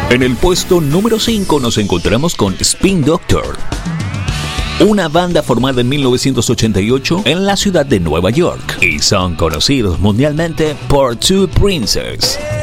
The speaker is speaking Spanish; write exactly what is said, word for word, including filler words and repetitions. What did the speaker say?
En el puesto número cinco nos encontramos con Spin Doctor, una banda formada en mil novecientos ochenta y ocho en la ciudad de Nueva York y son conocidos mundialmente por Two Princes.